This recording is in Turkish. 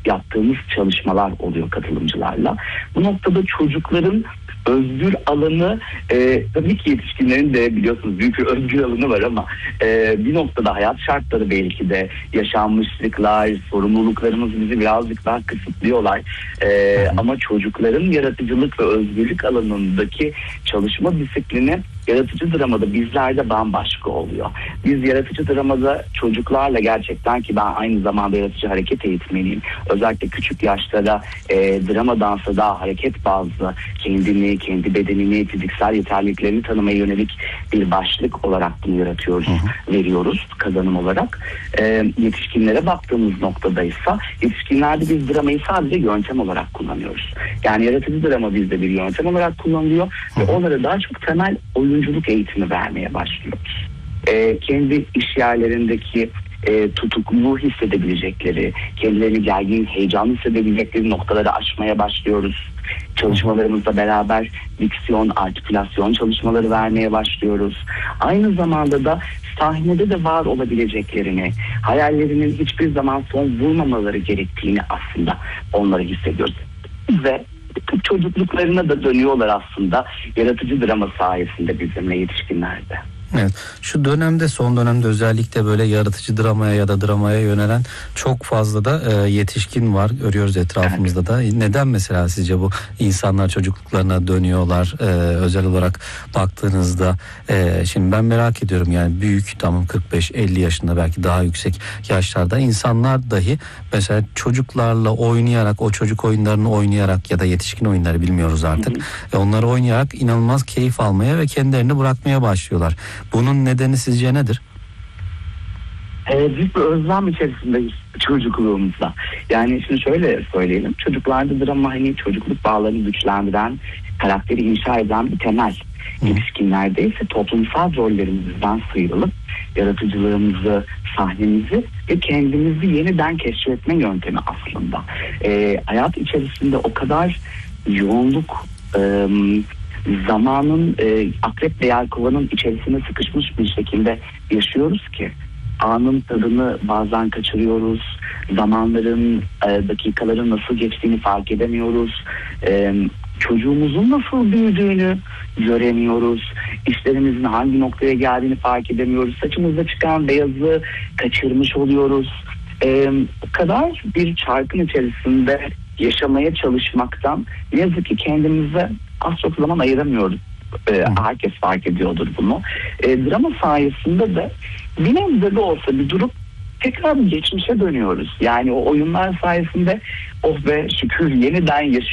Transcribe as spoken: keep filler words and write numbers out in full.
yaptığımız çalışmalar oluyor katılımcılarla. Bu noktada çocukların özgür alanı, e, tabii ki yetişkinlerin de biliyorsunuz büyük bir özgür alanı var ama e, bir noktada hayat şartları, belki de yaşanmışlıklar, sorumluluklarımız bizi birazcık daha kısıtlıyorlar. E, ama çocukların yaratıcılık ve özgürlük alanındaki çalışma disiplini yaratıcı dramada bizlerde bambaşka oluyor. Biz yaratıcı dramada çocuklarla gerçekten, ki ben aynı zamanda yaratıcı hareket eğitmeniyim, özellikle küçük yaşlara e, drama dansı daha hareket bazlı kendini, kendi bedenini, fiziksel yeterliliklerini tanımaya yönelik bir başlık olarak bunu yaratıyoruz, hı hı. veriyoruz kazanım olarak. E, yetişkinlere baktığımız noktada ise yetişkinlerde biz dramayı sadece yöntem olarak kullanıyoruz. Yani yaratıcı drama bizde bir yöntem olarak kullanılıyor, hı hı. ve onlara daha çok temel oyunculuk eğitimi vermeye başlıyoruz. E, kendi iş yerlerindeki e, tutukluluğu hissedebilecekleri, kendilerini gergin, heyecanlı hissedebilecekleri noktaları aşmaya başlıyoruz. Çalışmalarımızla beraber diksiyon, artikülasyon çalışmaları vermeye başlıyoruz. Aynı zamanda da sahnede de var olabileceklerini, hayallerinin hiçbir zaman son bulmamaları gerektiğini aslında onları hissediyoruz. Ve çocukluklarına da dönüyorlar aslında yaratıcı drama sayesinde bizimle yetişkinlerde. Evet, şu dönemde, son dönemde özellikle böyle yaratıcı dramaya ya da dramaya yönelen çok fazla da e, yetişkin var, görüyoruz etrafımızda da. Neden mesela sizce bu insanlar çocukluklarına dönüyorlar? E, özel olarak baktığınızda e, şimdi ben merak ediyorum, yani büyük, tamam kırk beş elli yaşında, belki daha yüksek yaşlarda insanlar dahi mesela çocuklarla oynayarak, o çocuk oyunlarını oynayarak ya da yetişkin oyunları bilmiyoruz artık, hı hı. onları oynayarak inanılmaz keyif almaya ve kendilerini bırakmaya başlıyorlar. Bunun nedeni sizce nedir? Ee, büyük bir özlem içerisindeyiz çocukluğumuzda. Yani şimdi şöyle söyleyelim. Çocuklarda drama hani çocukluk bağlarını güçlendiren, karakteri inşa eden bir temel. Yetişkinlerde ise toplumsal rollerimizden sıyrılıp yaratıcılığımızı, sahnemizi ve kendimizi yeniden keşfetme yöntemi aslında. Ee, hayat içerisinde o kadar yoğunluk, ıı, zamanın e, akrep ve yelkovanın içerisine sıkışmış bir şekilde yaşıyoruz ki anın tadını bazen kaçırıyoruz. Zamanların, e, dakikaların nasıl geçtiğini fark edemiyoruz. E, çocuğumuzun nasıl büyüdüğünü göremiyoruz. İşlerimizin hangi noktaya geldiğini fark edemiyoruz. Saçımızda çıkan beyazı kaçırmış oluyoruz. E, o kadar bir çarkın içerisinde yaşamaya çalışmaktan ne yazık ki kendimize az çok zaman ayıramıyoruz. Ee, herkes fark ediyordur bunu. Ee, drama sayesinde de bir nebze de olsa bir durup tekrar geçmişe dönüyoruz. Yani o oyunlar sayesinde oh be şükür yeniden yaşıyoruz.